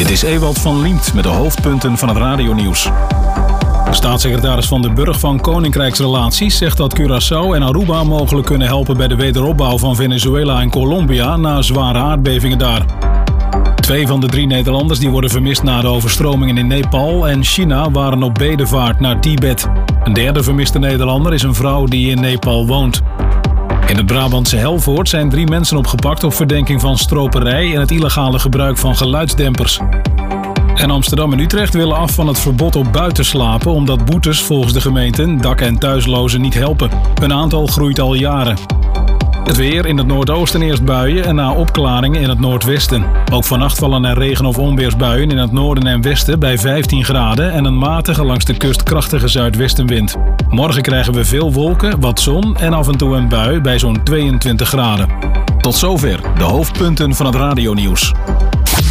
Dit is Ewald van Liemt met de hoofdpunten van het radionieuws. De staatssecretaris van de Burg van Koninkrijksrelaties zegt dat Curaçao en Aruba mogelijk kunnen helpen bij de wederopbouw van Venezuela en Colombia na zware aardbevingen daar. 2 van de 3 Nederlanders die worden vermist na de overstromingen in Nepal en China waren op bedevaart naar Tibet. Een derde vermiste Nederlander is een vrouw die in Nepal woont. In het Brabantse Helvoort zijn 3 mensen opgepakt op verdenking van stroperij en het illegale gebruik van geluidsdempers. En Amsterdam en Utrecht willen af van het verbod op buitenslapen omdat boetes volgens de gemeenten dak- en thuislozen niet helpen. Hun aantal groeit al jaren. Het weer: in het noordoosten eerst buien en na opklaringen in het noordwesten. Ook vannacht vallen er regen- of onweersbuien in het noorden en westen bij 15 graden en een matige langs de kust krachtige zuidwestenwind. Morgen krijgen we veel wolken, wat zon en af en toe een bui bij zo'n 22 graden. Tot zover de hoofdpunten van het radionieuws.